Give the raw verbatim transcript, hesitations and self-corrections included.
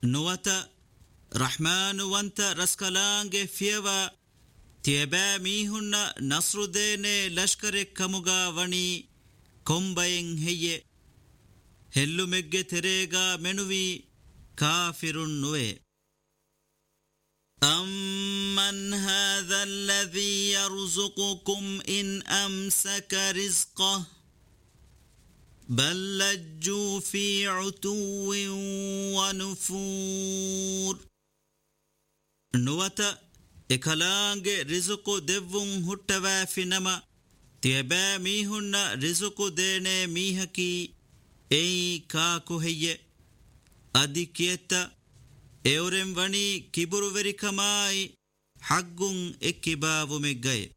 ನುವತ ರಹ್ಮಾನುವಂತ ರಸ್ಕಲಾಂಗೆ ಫಿಯವ ತಿಯಬಾ ಮೀಹುನ್ನ ನಸ್ರುದೇನೆ ಲಷ್ಕರೆ ಕಮುಗ ವಣಿ ಕೊಂಬಯಂ ಹೆಯ್ಯೆ ಹೆಲ್ಲುಮೆಗ್ಗೆ ತೆರೇಗ ಮೆನುವಿ ಕಾಫಿರುನ್ ನುವೆ أَمَّنْ هَذَا الَّذِي يَرْزُقُكُمْ إِنْ أَمْسَكَ رِزْقَهُ بَلْ لَجُّوا فِي عُتُوٍّ وَنُفُورٍ نُوَتَ إِكَلَانْجِ رِزْقُ دِوُّنْ هُتَّوَا فِي نَمَا تِيَبَا مِيهُنَّ رِزْقُ دَيْنَ مِيهَكِي أَيْ كَاكُ هِيَّ أَدِي كِيَتَّ ಎವರೆಂ ವಣಿ ಕಿಬುರು ವೆರಿಕಮಾಯಿ ಹಗ್ಗುಂ ಎಕ್ಕಿಬಾವು ಮೆಗ್ಗಯೆ